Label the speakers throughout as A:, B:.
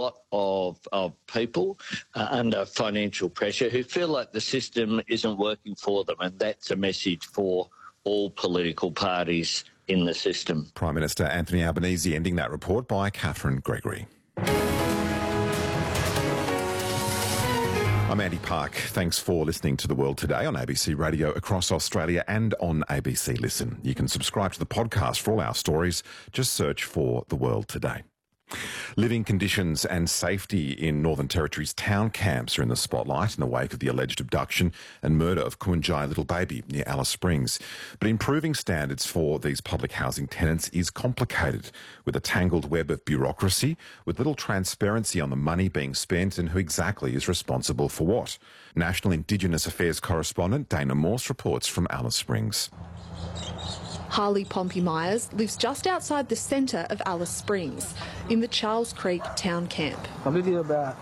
A: lot of people under financial pressure who feel like the system isn't working for them, and that's a message for all political parties in the system.
B: Prime Minister Anthony Albanese ending that report by Catherine Gregory. I'm Andy Park. Thanks for listening to The World Today on ABC Radio across Australia and on ABC Listen. You can subscribe to the podcast for all our stories. Just search for The World Today. Living conditions and safety in Northern Territory's town camps are in the spotlight in the wake of the alleged abduction and murder of Kumanjai Little Baby near Alice Springs. But improving standards for these public housing tenants is complicated, with a tangled web of bureaucracy, with little transparency on the money being spent and who exactly is responsible for what. National Indigenous Affairs correspondent Dana Morse reports from Alice Springs.
C: Harley Pompey-Myers lives just outside the centre of Alice Springs, in the Charles Creek town camp.
D: I've lived here about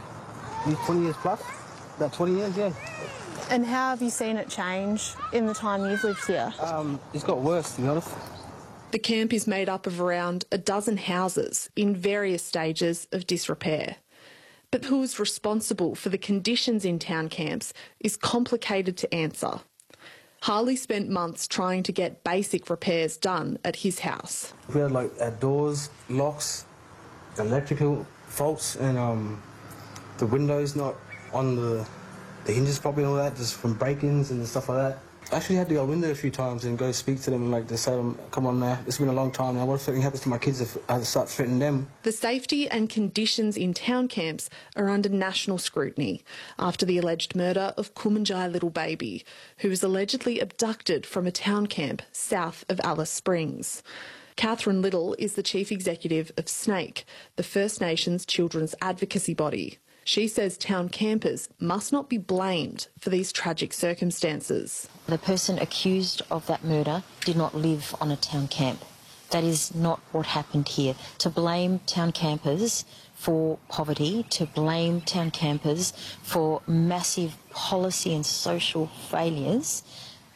D: 20 years plus, about 20 years, yeah.
E: And how have you seen it change in the time you've lived here?
D: It's got worse, to be honest.
C: The camp is made up of around a dozen houses in various stages of disrepair. But who is responsible for the conditions in town camps is complicated to answer. Harley spent months trying to get basic repairs done at his house.
D: We had like our doors, locks, electrical faults, and the windows not on the hinges properly and all that, just from break-ins and stuff like that. I actually had to go in there a few times and go speak to them and like to say, come on now, it's been a long time now, what if something happens to my kids if I start threatening them?
C: The safety and conditions in town camps are under national scrutiny after the alleged murder of Kumanjai Little Baby, who was allegedly abducted from a town camp south of Alice Springs. Catherine Little is the chief executive of SNAKE, the First Nations children's advocacy body. She says town campers must not be blamed for these tragic circumstances.
F: The person accused of that murder did not live on a town camp. That is not what happened here. To blame town campers for poverty, to blame town campers for massive policy and social failures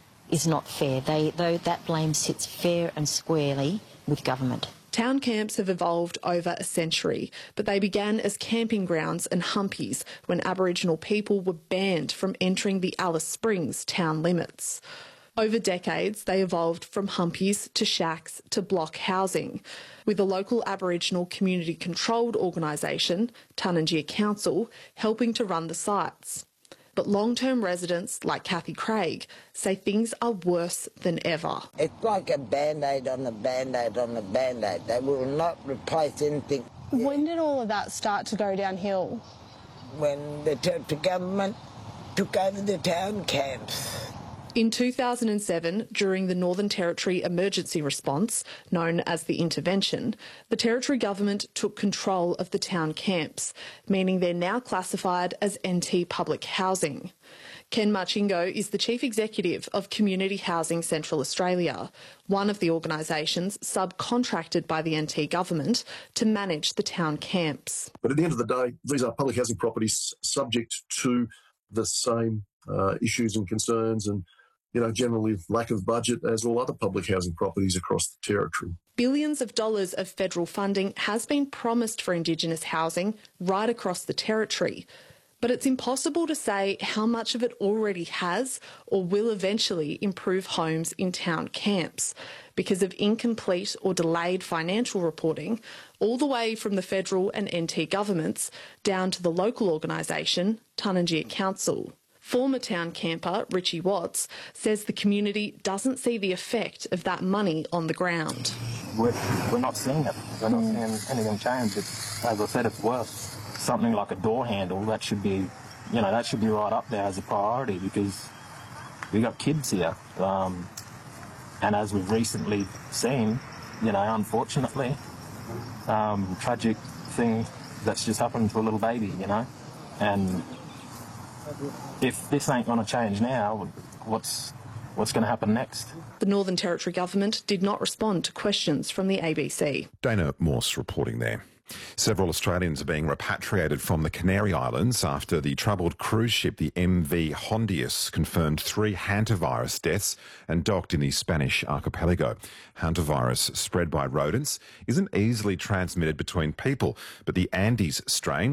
F: is not fair. Though that blame sits fair and squarely with government.
C: Town camps have evolved over a century, but they began as camping grounds and humpies when Aboriginal people were banned from entering the Alice Springs town limits. Over decades, they evolved from humpies to shacks to block housing, with the local Aboriginal community-controlled organisation, Tarnangia Council, helping to run the sites. But long-term residents like Kathy Craig say things are worse than ever.
G: It's like a Band-Aid on a Band-Aid on a Band-Aid. They will not replace anything.
E: When did all of that start to go downhill?
G: When the Territory government took over the town camps.
C: In 2007, during the Northern Territory emergency response, known as the Intervention, the Territory government took control of the town camps, meaning they're now classified as NT public housing. Ken Machingo is the Chief Executive of Community Housing Central Australia, one of the organisations subcontracted by the NT government to manage the town camps.
H: But at the end of the day, these are public housing properties subject to the same issues and concerns and generally lack of budget as all other public housing properties across the Territory.
C: Billions of dollars of federal funding has been promised for Indigenous housing right across the Territory, but it's impossible to say how much of it already has or will eventually improve homes in town camps because of incomplete or delayed financial reporting, all the way from the federal and NT governments down to the local organisation, Tarnangia Council. Former town camper Richie Watts says the community doesn't see the effect of that money on the ground.
I: We're not seeing it. We're not seeing anything change. As I said, it's worse. Something like a door handle, that should be right up there as a priority because we got kids here. And as we've recently seen, unfortunately, tragic thing that's just happened to a little baby, and if this ain't going to change now, what's going to happen next?
C: The Northern Territory government did not respond to questions from the ABC.
B: Dana Morse reporting there. Several Australians are being repatriated from the Canary Islands after the troubled cruise ship, the MV Hondius, confirmed 3 hantavirus deaths and docked in the Spanish archipelago. Hantavirus, spread by rodents, isn't easily transmitted between people, but the Andes strain